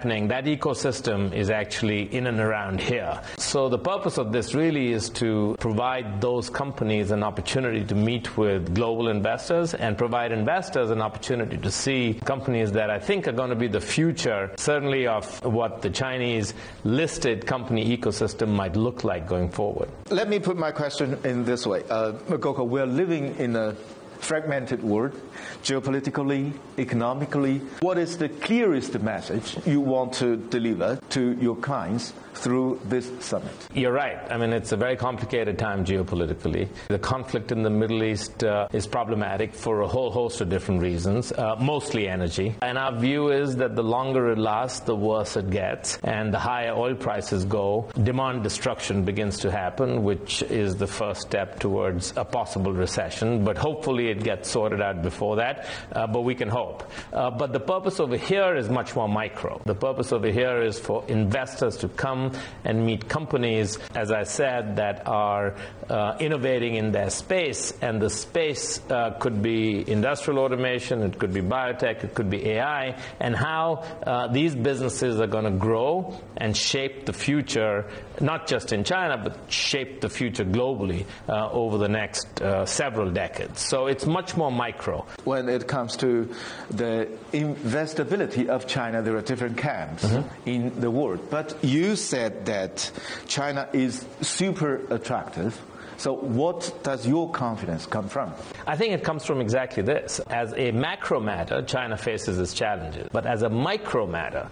happening, that ecosystem is actually in and around here. So the purpose of this really is to provide those companies an opportunity to meet with global investors and provide investors an opportunity to see companies that I think are going to be the future, certainly of what the Chinese listed company ecosystem might look like going forward. Let me put my question in this way. Gokul, we're living in a fragmented world, geopolitically, economically. What is the clearest message you want to deliver to your clients through this summit? You're right. I mean, it's a very complicated time geopolitically. The conflict in the Middle East is problematic for a whole host of different reasons, mostly energy. And our view is that the longer it lasts, the worse it gets. And the higher oil prices go, demand destruction begins to happen, which is the first step towards a possible recession. But hopefully it gets sorted out before that, but we can hope. But the purpose over here is much more micro. The purpose over here is for investors to come and meet companies, as I said, that are innovating in their space. And the space could be industrial automation, it could be biotech, it could be AI, and how these businesses are going to grow and shape the future, not just in China, but shape the future globally over the next several decades. So it's much more micro. When it comes to the investability of China, there are different camps in the world. But you said that China is super attractive. So what does your confidence come from? I think it comes from exactly this. As a macro matter, China faces its challenges. But as a micro matter,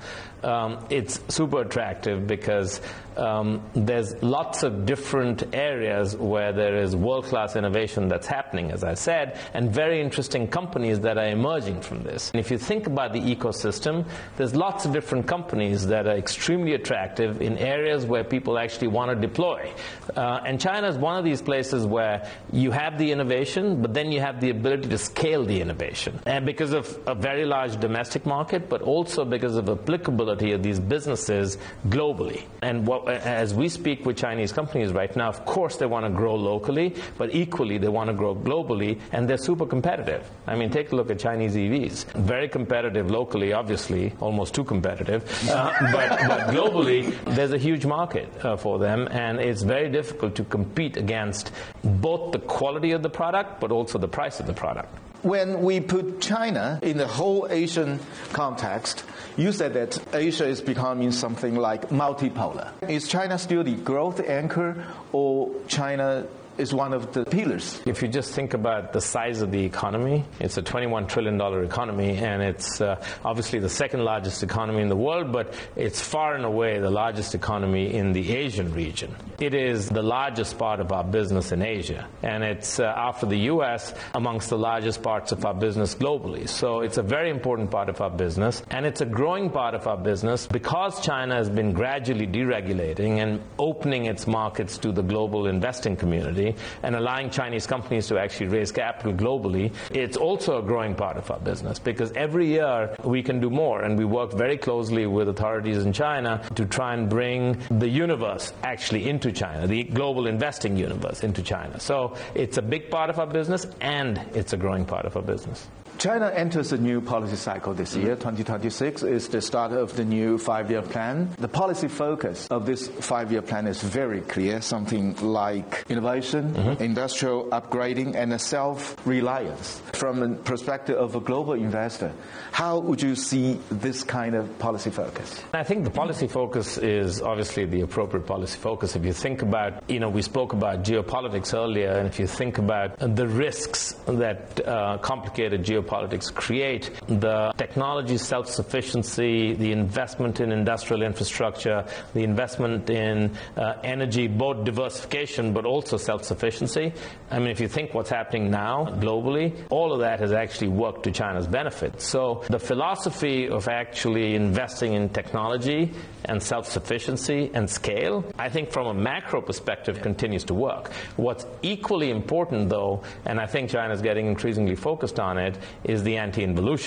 it's super attractive because there's lots of different areas where there is world-class innovation that's happening, as I said, and very interesting companies that are emerging from this. And if you think about the ecosystem, there's lots of different companies that are extremely attractive in areas where people actually want to deploy. And China is one of these places where you have the innovation, but then you have the ability to scale the innovation. And because of a very large domestic market, but also because of applicability of these businesses globally. And as we speak with Chinese companies right now, of course they want to grow locally, but equally they want to grow globally, and they're super competitive. I mean, take a look at Chinese EVs. Very competitive locally, obviously, almost too competitive, but globally there's a huge market for them, and it's very difficult to compete against both the quality of the product, but also the price of the product. When we put China in the whole Asian context, you said that Asia is becoming something like multipolar. Is China still the growth anchor, or China is one of the pillars? If you just think about the size of the economy, it's a $21 trillion economy, and it's obviously the second largest economy in the world, but it's far and away the largest economy in the Asian region. It is the largest part of our business in Asia, and it's, after the U.S., amongst the largest parts of our business globally. So it's a very important part of our business, and it's a growing part of our business because China has been gradually deregulating and opening its markets to the global investing community and allowing Chinese companies to actually raise capital globally. It's also a growing part of our business because every year we can do more, and we work very closely with authorities in China to try and bring the universe actually into China, the global investing universe into China. So it's a big part of our business, and it's a growing part of our business. China enters a new policy cycle this year. 2026 is the start of the new 5-year plan. The policy focus of this 5-year plan is very clear, something like innovation, industrial upgrading, and a self-reliance. From the perspective of a global investor, how would you see this kind of policy focus? I think the policy focus is obviously the appropriate policy focus. If you think about, we spoke about geopolitics earlier, and if you think about the risks that complicated geopolitics create, the technology self-sufficiency, the investment in industrial infrastructure, the investment in energy, both diversification but also self-sufficiency. I mean, if you think what's happening now globally, all of that has actually worked to China's benefit. So the philosophy of actually investing in technology and self-sufficiency and scale, I think from a macro perspective continues to work. What's equally important though, and I think China's getting increasingly focused on it, is the anti-involution.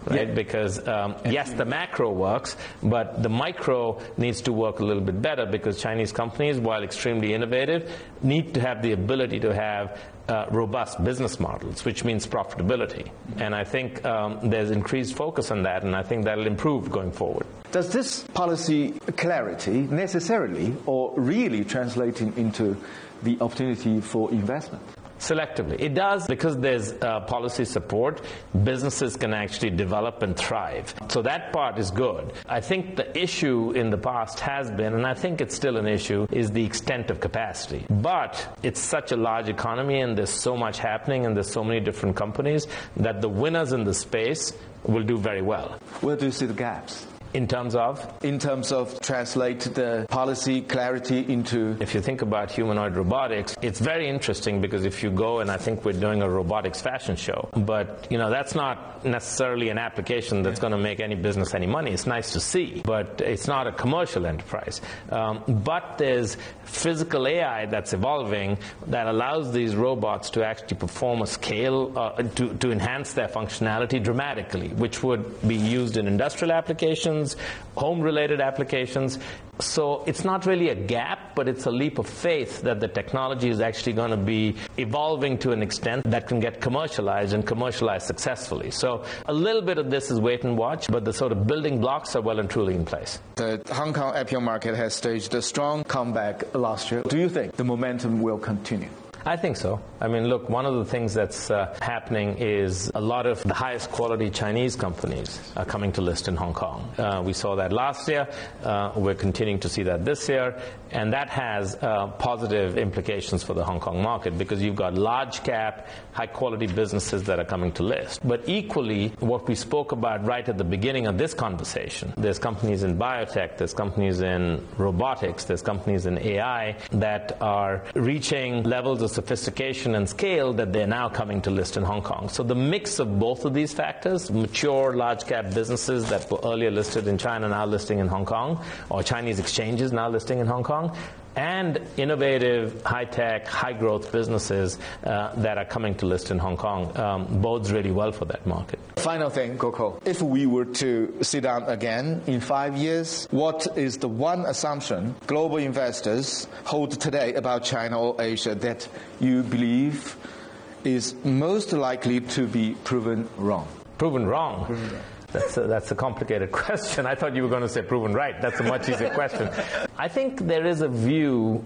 right? Yeah. Because, yes, the macro works, but the micro needs to work a little bit better because Chinese companies, while extremely innovative, need to have the ability to have robust business models, which means profitability. And I think there's increased focus on that, and I think that'll improve going forward. Does this policy clarity necessarily or really translating into the opportunity for investment? Selectively. It does because there's policy support. Businesses can actually develop and thrive. So that part is good. I think the issue in the past has been, and I think it's still an issue, is the extent of capacity. But it's such a large economy and there's so much happening and there's so many different companies that the winners in the space will do very well. Where do you see the gaps? In terms of? In terms of translate the policy clarity into... If you think about humanoid robotics, it's very interesting because if you go, and I think we're doing a robotics fashion show, but that's not necessarily an application that's going to make any business any money. It's nice to see, but it's not a commercial enterprise. But there's physical AI that's evolving that allows these robots to actually perform a scale, to enhance their functionality dramatically, which would be used in industrial applications, home-related applications. So it's not really a gap, but it's a leap of faith that the technology is actually going to be evolving to an extent that can get commercialized and commercialized successfully. So a little bit of this is wait and watch, but the sort of building blocks are well and truly in place. The Hong Kong IPO market has staged a strong comeback last year. Do you think the momentum will continue? I think so. I mean, look, one of the things that's happening is a lot of the highest quality Chinese companies are coming to list in Hong Kong. We saw that last year. We're continuing to see that this year. And that has positive implications for the Hong Kong market because you've got large cap, high quality businesses that are coming to list. But equally, what we spoke about right at the beginning of this conversation, there's companies in biotech, there's companies in robotics, there's companies in AI that are reaching levels of sophistication and scale that they're now coming to list in Hong Kong. So the mix of both of these factors, mature large cap businesses that were earlier listed in China now listing in Hong Kong, or Chinese exchanges now listing in Hong Kong, and innovative, high-tech, high-growth businesses that are coming to list in Hong Kong bodes really well for that market. Final thing, Coco. If we were to sit down again in 5 years, what is the one assumption global investors hold today about China or Asia that you believe is most likely to be proven wrong? Proven wrong? Proven wrong. That's a complicated question. I thought you were going to say proven right. That's a much easier question. I think there is a view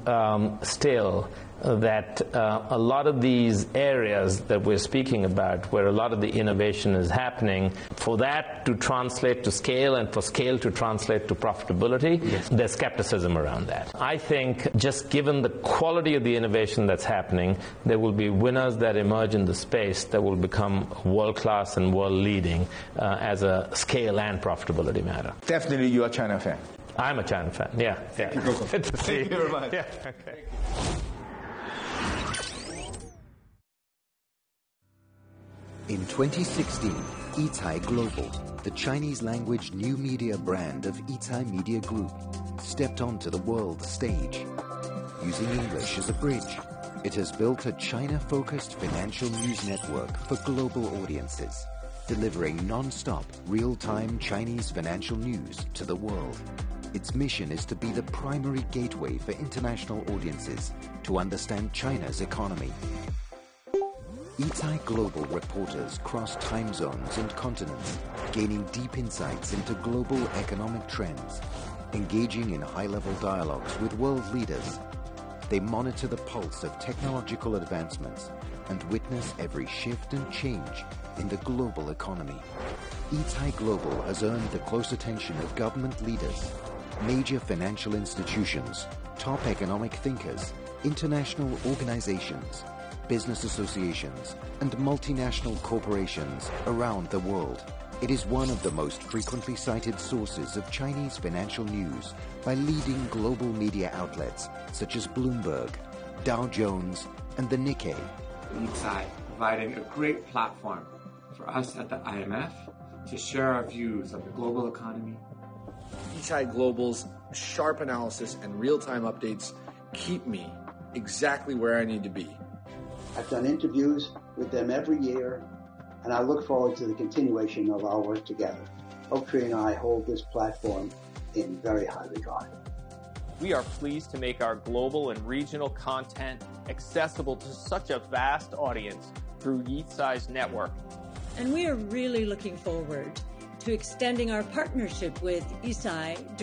still that a lot of these areas that we're speaking about, where a lot of the innovation is happening, for that to translate to scale and for scale to translate to profitability, yes, there's skepticism around that. I think just given the quality of the innovation that's happening, there will be winners that emerge in the space that will become world-class and world-leading as a scale and profitability matter. Definitely you're a China fan. I'm a China fan, yeah. Thank you, Coco. Good to see you. Thank you very much. Yeah, okay. In 2016, Yitai Global, the Chinese-language new media brand of Yitai Media Group, stepped onto the world stage. Using English as a bridge, it has built a China-focused financial news network for global audiences, delivering non-stop, real-time Chinese financial news to the world. Its mission is to be the primary gateway for international audiences to understand China's economy. Yitai Global reporters cross time zones and continents, gaining deep insights into global economic trends, engaging in high-level dialogues with world leaders. They monitor the pulse of technological advancements and witness every shift and change in the global economy. Yitai Global has earned the close attention of government leaders, major financial institutions, top economic thinkers, international organizations, business associations, and multinational corporations around the world. It is one of the most frequently cited sources of Chinese financial news by leading global media outlets such as Bloomberg, Dow Jones, and the Nikkei. Yitai providing a great platform for us at the IMF to share our views of the global economy. Yitai Global's sharp analysis and real-time updates keep me exactly where I need to be. I've done interviews with them every year, and I look forward to the continuation of our work together. Oaktree and I hold this platform in very high regard. We are pleased to make our global and regional content accessible to such a vast audience through YeetSai's network. And we are really looking forward to extending our partnership with YeetSai